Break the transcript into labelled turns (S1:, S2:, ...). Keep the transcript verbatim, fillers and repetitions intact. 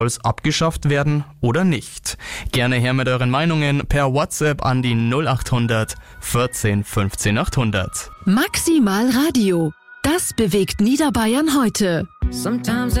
S1: Soll es abgeschafft werden oder nicht? Gerne her mit euren Meinungen per WhatsApp an die null acht hundert vierzehn fünfzehn achthundert.
S2: Maximal Radio. Das bewegt Niederbayern heute.
S3: Sometimes